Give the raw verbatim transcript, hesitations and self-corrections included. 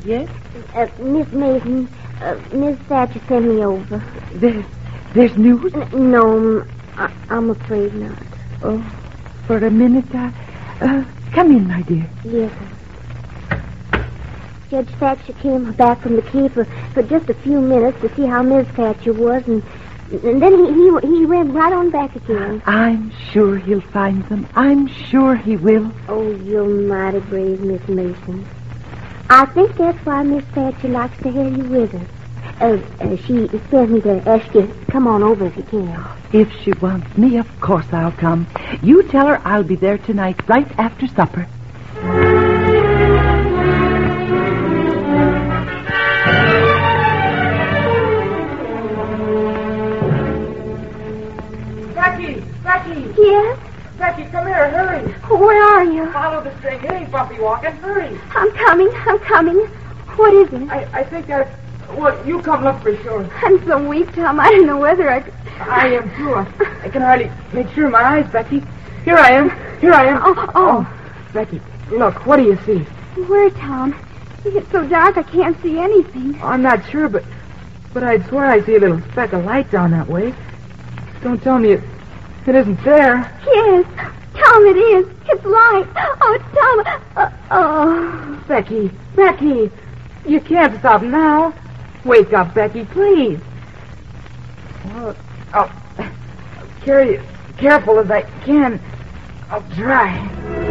Yes? Uh, Miss Mason, uh, Miss Thatcher sent me over. There's, there's news? N- no, m- I- I'm afraid not. Oh, for a minute, I... Uh, come in, my dear. Yes, sir. Judge Thatcher came back from the key for, for just a few minutes to see how Miss Thatcher was, and, and then he, he he went right on back again. I'm sure he'll find them. I'm sure he will. Oh, you're mighty brave, Miss Mason. I think that's why Miss Thatcher likes to have you with her. Uh, uh, she sent me to ask you to come on over if you can. If she wants me, of course I'll come. You tell her I'll be there tonight, right after supper. Becky! Becky! Yes? Becky, come here, hurry! Where are you? Follow the string. It ain't bumpy walking. Hurry! I'm coming, I'm coming. What is it? I, I think I... Well, you come look for sure. I'm so weak, Tom. I don't know whether I... I am, too. I, I can hardly make sure of my eyes, Becky. Here I am. Here I am. Oh, oh. Becky, look, what do you see? Where, Tom? It's so dark I can't see anything. I'm not sure, but... But I'd swear I see a little speck of light down that way. Don't tell me it... It isn't there. Yes, Tom, it is. It's light. Oh, Tom. Uh, oh. Becky, Becky, you can't stop now. Wake up, Becky, please. Well, I'll carry it careful as I can. I'll try.